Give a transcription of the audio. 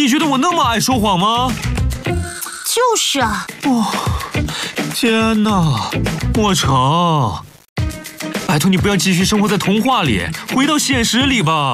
你觉得我那么爱说谎吗？ 就是啊。 天哪，莫成，拜托你不要继续生活在童话里，回到现实里吧。